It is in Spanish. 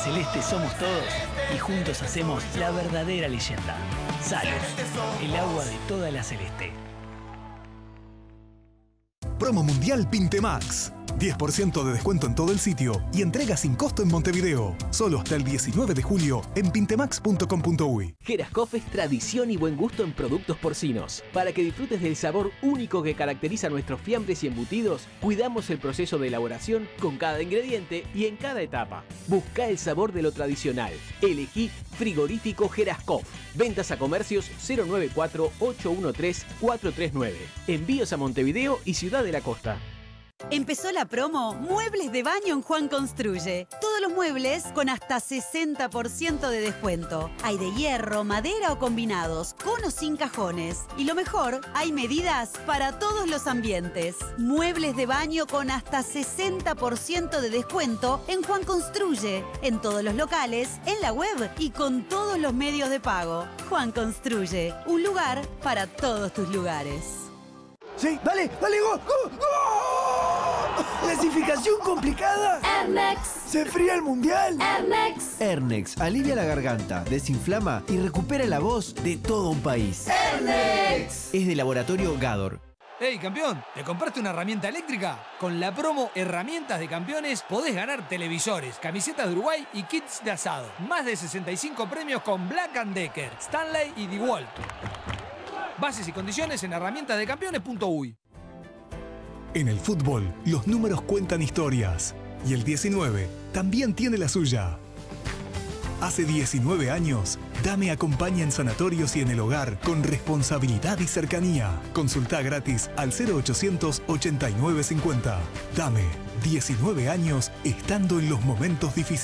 Celeste somos todos y juntos hacemos la verdadera leyenda. Salus, el agua de toda la Celeste. Promo Mundial Pintemax. 10% de descuento en todo el sitio y entrega sin costo en Montevideo. Solo hasta el 19 de julio en pintemax.com.uy. Gerascoff es tradición y buen gusto en productos porcinos. Para que disfrutes del sabor único que caracteriza nuestros fiambres y embutidos, cuidamos el proceso de elaboración con cada ingrediente y en cada etapa. Busca el sabor de lo tradicional. Elegí Frigorífico Gerascoff. Ventas a comercios 094-813-439. Envíos a Montevideo y Ciudad de la Costa. Empezó la promo Muebles de Baño en Juan Construye. Todos los muebles con hasta 60% de descuento. Hay de hierro, madera o combinados, con o sin cajones. Y lo mejor, hay medidas para todos los ambientes. Muebles de baño con hasta 60% de descuento en Juan Construye. En todos los locales, en la web y con todos los medios de pago. Juan Construye, un lugar para todos tus lugares. Sí, dale, ¡go! ¿Clasificación complicada? Ernex. ¿Se fría el mundial? Ernex. Ernex alivia la garganta, desinflama y recupera la voz de todo un país. Ernex. Es de Laboratorio Gador. ¡Hey, campeón! ¿Te compraste una herramienta eléctrica? Con la promo Herramientas de Campeones podés ganar televisores, camisetas de Uruguay y kits de asado. Más de 65 premios con Black & Decker, Stanley y DeWalt. Bases y condiciones en herramientasdecampeones.uy. En el fútbol, los números cuentan historias. Y el 19 también tiene la suya. Hace 19 años, Dame acompaña en sanatorios y en el hogar con responsabilidad y cercanía. Consulta gratis al 0800 8950. Dame, 19 años estando en los momentos difíciles.